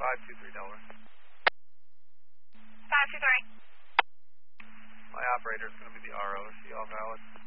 523 Delaware. 523. My operator is going to be the RO. Is he all valid?